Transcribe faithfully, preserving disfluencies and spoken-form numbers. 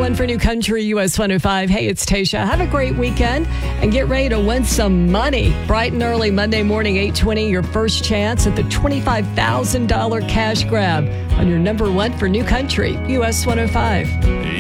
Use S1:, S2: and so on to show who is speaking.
S1: one for New Country, U S one oh five. Hey, it's Tasha. Have a great weekend and get ready to win some money. Bright and early Monday morning, eight twenty, your first chance at the twenty-five thousand dollars cash grab on your number one for New Country, U S one oh five.